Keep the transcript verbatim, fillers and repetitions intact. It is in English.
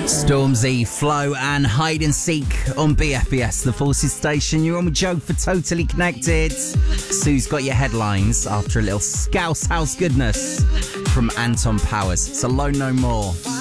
Stormzy, Flo and Hide and Seek on B F B S, the Forces station. You're on with Joe for Totally Connected. Sue's got your headlines after a little Scouse House goodness from Anton Powers. It's Alone No More.